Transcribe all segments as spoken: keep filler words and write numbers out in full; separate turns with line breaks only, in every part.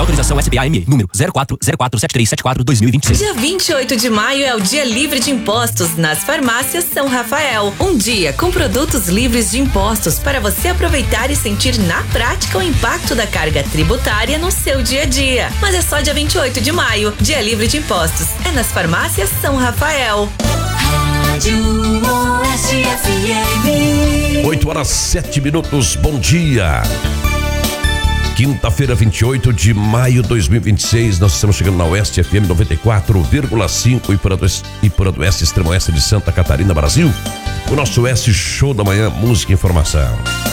Autorização S B A M E, número zero quatro zero quatro sete três sete quatro dois mil e vinte e seis.
Dia vinte e oito de maio é o Dia Livre de Impostos nas farmácias São Rafael. Um dia com produtos livres de impostos para você aproveitar e sentir na prática o impacto da carga tributária no seu dia a dia. Mas é só dia vinte e oito de maio, Dia Livre de Impostos. É nas farmácias São Rafael.
Rádio Oeste F M.
oito horas sete minutos, bom dia. Quinta-feira, vinte e oito de maio de dois mil e vinte e seis, nós estamos chegando na Oeste F M noventa e quatro vírgula cinco e por do Oeste, extremo oeste de Santa Catarina, Brasil. O nosso Oeste Show da Manhã, música e informação.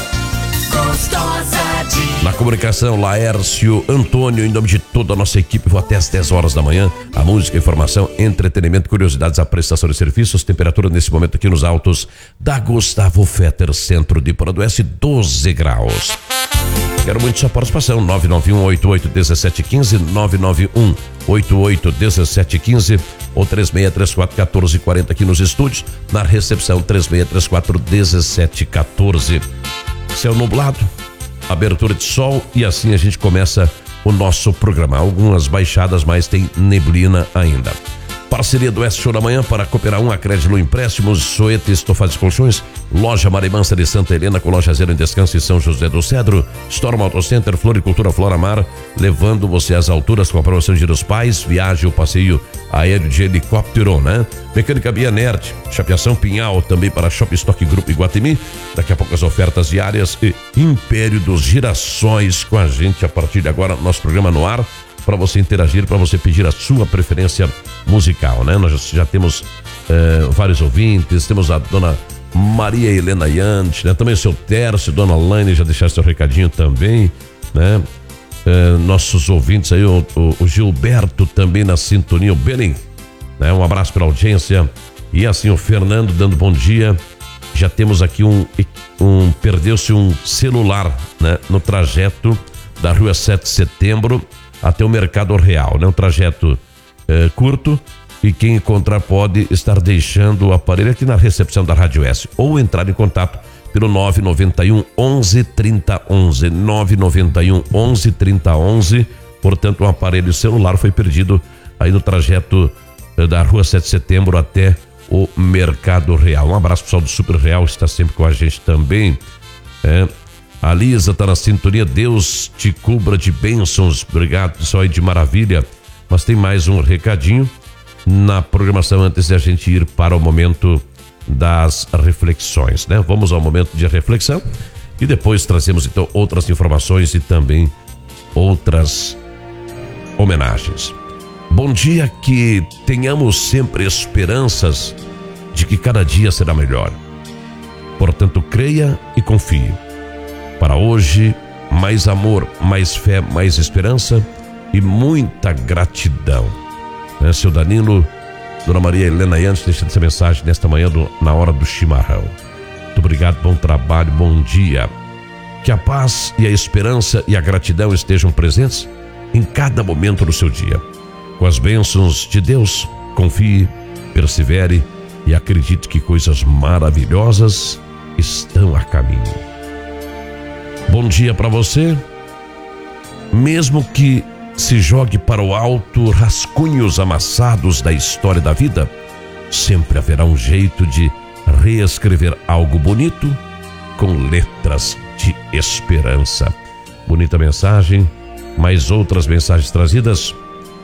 Gostosa de...
Na comunicação, Laércio Antônio, em nome de toda a nossa equipe, vou até às dez horas da manhã. A música, informação, entretenimento, curiosidades, a prestação de serviços. Temperatura nesse momento aqui nos altos da Gustavo Fetter, centro de Porto do Oeste, doze graus. Quero muito sua participação, nove nove um oito oito um sete um cinco, nove nove um oito oito um sete um cinco ou três seis três quatro um quatro quatro zero aqui nos estúdios, na recepção três seis três quatro um sete um quatro. Céu nublado, abertura de sol e assim a gente começa o nosso programa. Algumas baixadas, mas tem neblina ainda. Parceria do Oeste Show da Manhã para Cooperar um, Acréscimo Empréstimos, Soete Estofados e Colchões, Loja Marimansa de Santa Helena com Loja Zero em Descanso em São José do Cedro, Storm Auto Center, Floricultura Flora Mar, levando você às alturas com a promoção de Dia dos Pais, viagem ou passeio aéreo de helicóptero, né? Mecânica Bia Nerd, Chapeação Pinhal, também para Shopping Stock Group Iguatemi, daqui a pouco as ofertas diárias e Império dos Girassóis com a gente a partir de agora, nosso programa no ar, para você interagir, para você pedir a sua preferência musical, né? Nós já, já temos eh, vários ouvintes, temos a dona Maria Helena Yant, né? Também o seu Tércio, dona Laine, já deixaram seu recadinho também, né? Eh, nossos ouvintes aí, o, o, o Gilberto também na sintonia, o Belen, né? Um abraço pela audiência e assim o Fernando dando bom dia. Já temos aqui um, um perdeu-se um celular, né? No trajeto da rua sete de setembro até o Mercado Real, né? Um trajeto eh, curto e quem encontrar pode estar deixando o aparelho aqui na recepção da Rádio S ou entrar em contato pelo nove nove um, onze, trinta, onze, nove nove um, onze, trinta, onze. Portanto, um aparelho celular foi perdido aí no trajeto eh, da rua sete de setembro até o Mercado Real. Um abraço pessoal do Super Real, está sempre com a gente também. É. A Lisa tá na sintonia, Deus te cubra de bênçãos, obrigado pessoal aí de maravilha. Mas tem mais um recadinho na programação antes de a gente ir para o momento das reflexões, né? Vamos ao momento de reflexão e depois trazemos então outras informações e também outras homenagens. Bom dia, que tenhamos sempre esperanças de que cada dia será melhor. Portanto, creia e confie. Para hoje, mais amor, mais fé, mais esperança e muita gratidão. Né, seu Danilo, dona Maria Helena Yantes, deixando essa mensagem nesta manhã do, na hora do chimarrão. Muito obrigado, bom trabalho, bom dia. Que a paz e a esperança e a gratidão estejam presentes em cada momento do seu dia. Com as bênçãos de Deus, confie, persevere e acredite que coisas maravilhosas estão a caminho. Bom dia para você. Mesmo que se jogue para o alto rascunhos amassados da história da vida, sempre haverá um jeito de reescrever algo bonito com letras de esperança. Bonita mensagem, mais outras mensagens trazidas.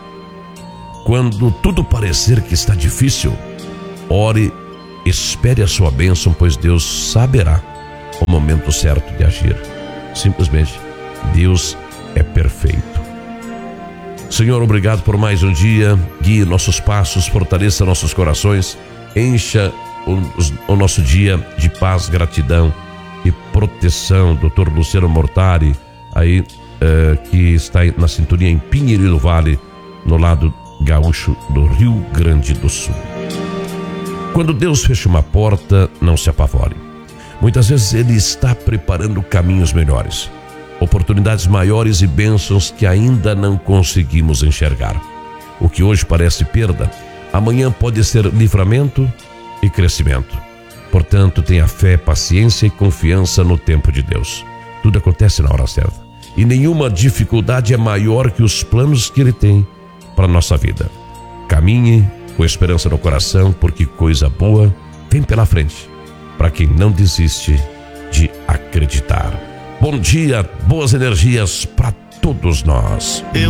Quando tudo parecer que está difícil, ore, espere a sua bênção, pois Deus saberá o momento certo de agir. Simplesmente, Deus é perfeito. Senhor, obrigado por mais um dia. Guie nossos passos, fortaleça nossos corações, encha o, o nosso dia de paz, gratidão e proteção. doutor Luciano Mortari, aí eh, que está na sintonia em Pinheiro do Vale, no lado gaúcho do Rio Grande do Sul. Quando Deus fecha uma porta, não se apavore. Muitas vezes Ele está preparando caminhos melhores, oportunidades maiores e bênçãos que ainda não conseguimos enxergar. O que hoje parece perda, amanhã pode ser livramento e crescimento. Portanto, tenha fé, paciência e confiança no tempo de Deus. Tudo acontece na hora certa. e nenhuma dificuldade é maior que os planos que Ele tem para a nossa vida. Caminhe com esperança no coração, porque coisa boa vem pela frente para quem não desiste de acreditar. Bom dia, boas energias para todos nós.
Eu